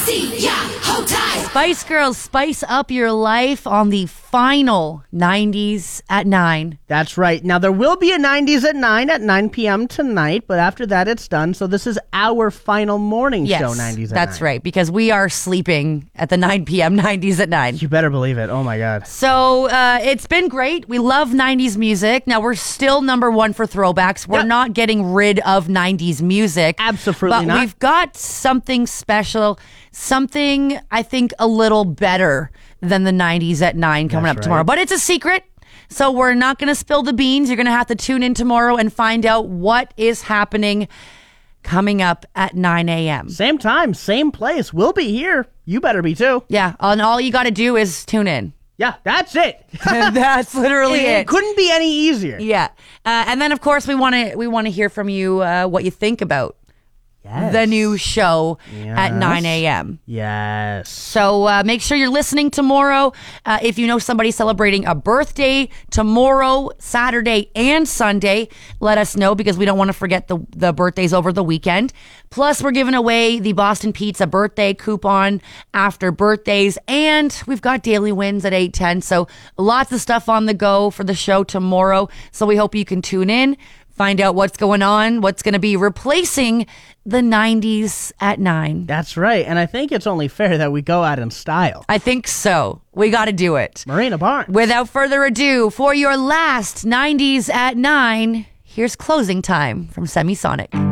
Spice Girls, spice up your life on the final 90s at 9. That's right. Now, there will be a 90s at 9 p.m. tonight, but after that, it's done. So this is our final morning show, 90s at 9. That's right, because we are sleeping at the 9 p.m. 90s at 9. You better believe it. Oh, my God. So it's been great. We love 90s music. Now, we're still number one for throwbacks. We're not getting rid of 90s music. Absolutely not. But we've got something special, something I think a little better than the 90s at 9 coming up tomorrow. But it's a secret, so we're not going to spill the beans. You're going to have to tune in tomorrow and find out what is happening coming up at 9 a.m. Same time, same place. We'll be here. You better be too. Yeah, and all you got to do is tune in. Yeah, that's it. That's literally it. It couldn't be any easier. Yeah. And then, of course, we want to hear from you what you think about the new show at 9 a.m. Yes. So make sure you're listening tomorrow. If you know somebody celebrating a birthday tomorrow, Saturday, and Sunday, let us know because we don't want to forget the birthdays over the weekend. Plus, we're giving away the Boston Pizza birthday coupon after birthdays, and we've got daily wins at 8:10. So lots of stuff on the go for the show tomorrow. So we hope you can tune in. Find out what's going on, what's going to be replacing the 90s at 9. That's right. And I think it's only fair that we go out in style. I think so. We got to do it. Marina Barnes. Without further ado, for your last 90s at 9, here's Closing Time from Semisonic.